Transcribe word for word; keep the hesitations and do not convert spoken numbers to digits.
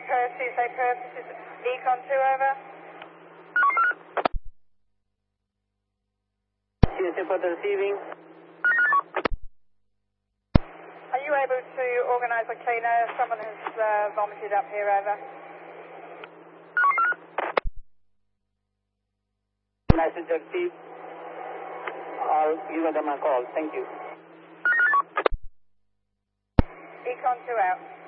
Percy, say Percy, this is Econ two, over. C S A for the receiving. Are you able to organise a cleaner? Someone has uh, vomited up here, over. Message received. I'll give them a call. Thank you. Econ two out.